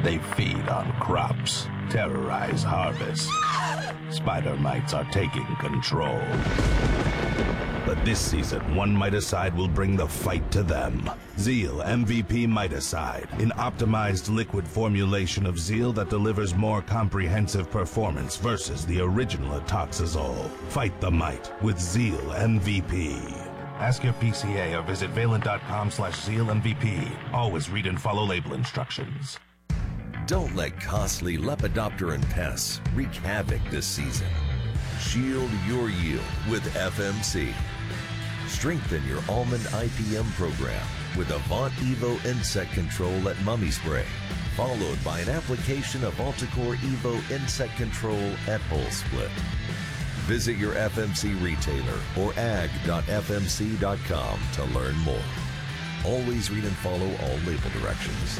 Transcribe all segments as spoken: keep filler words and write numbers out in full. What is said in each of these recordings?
They feed on crops, terrorize harvests. Spider mites are taking control. But this season, one miticide will bring the fight to them. Zeal M V P Miticide, an optimized liquid formulation of Zeal that delivers more comprehensive performance versus the original Atoxazole. Fight the mite with Zeal M V P. Ask your P C A or visit valent.com slash Zeal M V P. Always read and follow label instructions. Don't let costly Lepidopteran pests wreak havoc this season. Shield your yield with F M C. Strengthen your almond I P M program with Avant Evo Insect Control at Mummy Spray, followed by an application of Alticore Evo Insect Control at Hull Split. Visit your F M C retailer or ag dot f m c dot com to learn more. Always read and follow all label directions.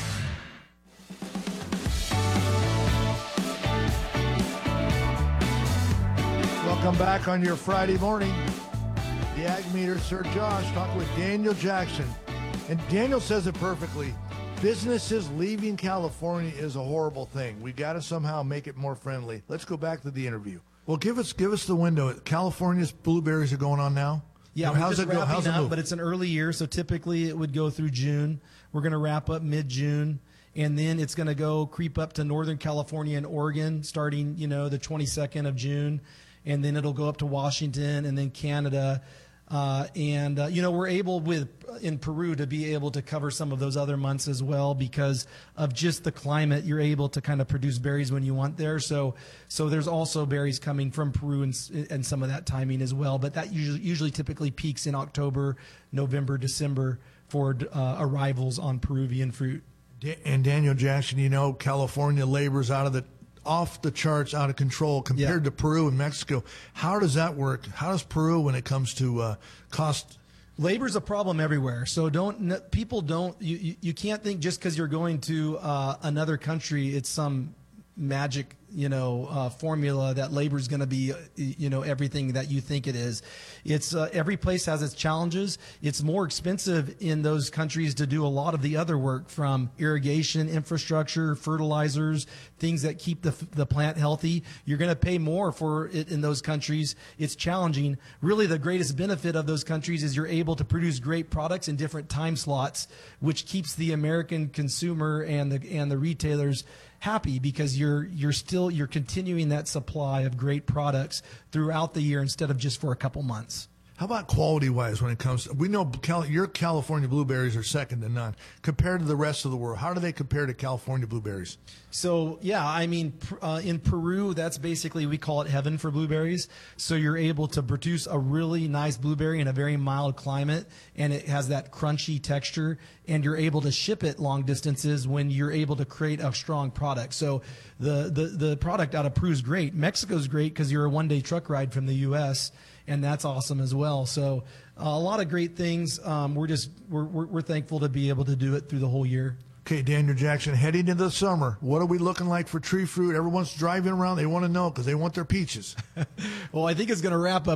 Welcome back on your Friday morning. The Ag Meter, Sir Josh, talking with Daniel Jackson. And Daniel says it perfectly. Businesses leaving California is a horrible thing. We got to somehow make it more friendly. Let's go back to the interview. Well, give us give us the window. California's blueberries are going on now? Yeah, How's we're just it go? wrapping How's it up, move? but it's an early year, so typically it would go through June. We're going to wrap up mid-June, and then it's going to go creep up to Northern California and Oregon starting, you know, the twenty-second of June, and then it'll go up to Washington and then Canada. Uh, and, uh, you know, we're able with in Peru to be able to cover some of those other months as well because of just the climate. You're able to kind of produce berries when you want there. So so there's also berries coming from Peru and, and some of that timing as well. But that usually, usually typically peaks in October, November, December for uh, arrivals on Peruvian fruit. And Daniel Jackson, you know, California labor's out of the off the charts, out of control compared Yeah. to Peru and Mexico. How does that work? How does Peru when it comes to uh, cost? Labor's a problem everywhere. So don't n- people don't you, you, you can't think just because you're going to uh, another country it's some magic you know uh, formula that labor is going to be uh, you know everything that you think it is. It's uh, every place has its challenges. It's more expensive in those countries to do a lot of the other work, from irrigation infrastructure, fertilizers, things that keep the the plant healthy. You're going to pay more for it in those countries. It's challenging. Really, the greatest benefit of those countries is you're able to produce great products in different time slots, which keeps the American consumer and the and the retailers happy because you're you're still you're continuing that supply of great products throughout the year instead of just for a couple months. How about quality-wise when it comes to, we know Cal, your California blueberries are second to none compared to the rest of the world. How do they compare to California blueberries? So, yeah, I mean, uh, in Peru, that's basically, we call it heaven for blueberries. So you're able to produce a really nice blueberry in a very mild climate, and it has that crunchy texture, and you're able to ship it long distances when you're able to create a strong product. So the, the, the product out of Peru is great. Mexico's great because you're a one-day truck ride from the U S, and that's awesome as well. So uh, a lot of great things. Um, we're just we're, we're we're thankful to be able to do it through the whole year. Okay, Daniel Jackson, heading into the summer, what are we looking like for tree fruit? Everyone's driving around. They want to know because they want their peaches. Well, I think it's going to wrap up